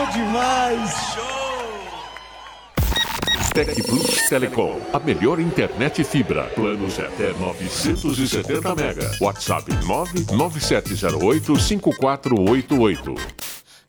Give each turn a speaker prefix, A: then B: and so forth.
A: demais!
B: Tec Plus Telecom, a melhor internet fibra. Planos até 970 mega. WhatsApp 997085488.